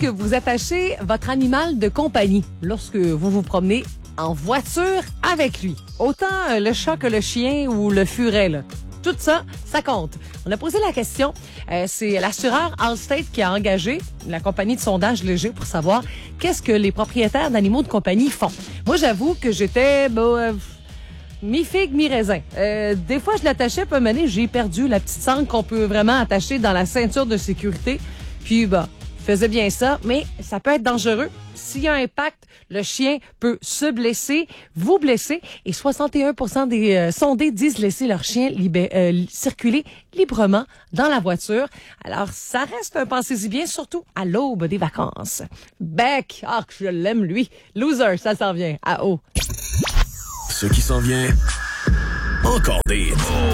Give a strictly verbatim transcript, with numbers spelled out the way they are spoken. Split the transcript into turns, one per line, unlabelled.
lorsque vous attachez votre animal de compagnie, lorsque vous vous promenez en voiture avec lui, autant euh, le chat que le chien ou le furet, là. Tout ça, ça compte. On a posé la question. Euh, c'est l'assureur Allstate qui a engagé la compagnie de sondage léger pour savoir qu'est-ce que les propriétaires d'animaux de compagnie font. Moi, j'avoue que j'étais bon, euh, mi-figue, mi-raisin. Euh, des fois, je l'attachais, puis à un moment donné, j'ai perdu la petite sangle qu'on peut vraiment attacher dans la ceinture de sécurité. Puis, bah, je faisais bien ça, mais ça peut être dangereux. S'il y a un impact, le chien peut se blesser, vous blesser, et soixante et un pour cent des euh, sondés disent laisser leur chien libé- euh, circuler librement dans la voiture. Alors, ça reste un pensez-y bien, surtout à l'aube des vacances. Beck, ah, que je l'aime, lui. Loser, ça s'en vient. À haut.
Ce qui s'en vient, encore des...